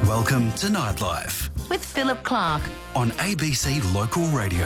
Welcome to Nightlife with Philip Clark on ABC Local Radio.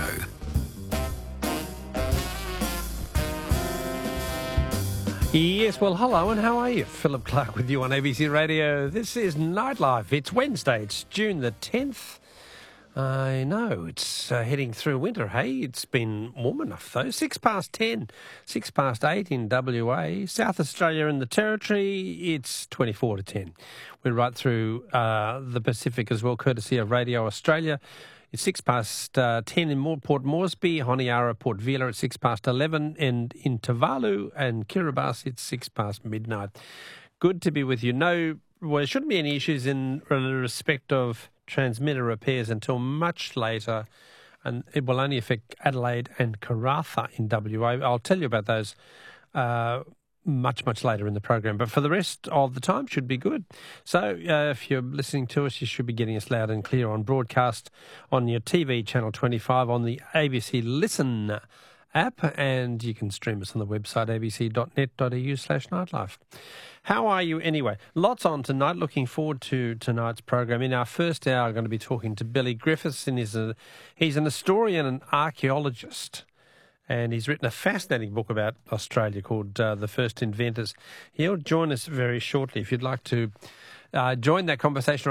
Yes, well, hello and how are you? Philip Clark with you on ABC Radio. This is Nightlife. It's Wednesday. It's June the 10th. I know, it's heading through winter, hey? It's been warm enough, though. 10, 8 in WA. South Australia and the Territory, it's 24 to 10. We're right through the Pacific as well, courtesy of Radio Australia. It's 10 in Port Moresby, Honiara, Port Vila at 11, and in Tuvalu and Kiribati it's midnight. Good to be with you. No, well, there shouldn't be any issues in respect of transmitter repairs until much later, and it will only affect Adelaide and Karratha in WA. I'll tell you about those much later in the program, but for the rest of the time should be good. So if you're listening to us, you should be getting us loud and clear on broadcast on your TV channel 25 on the ABC Listen app, and you can stream us on the website abc.net.au/nightlife. How are you anyway? Lots on tonight. Looking forward to tonight's program. In our first hour, I'm going to be talking to Billy Griffiths, and he's an historian and archaeologist, and he's written a fascinating book about Australia called The First Inventors. He'll join us very shortly. If you'd like to join that conversation